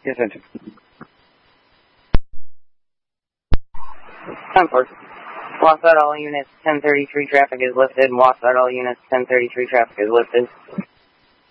Yes, enter. 10-4. Wasat all units, 1033 traffic is lifted. Wasat all units, 1033 traffic is lifted.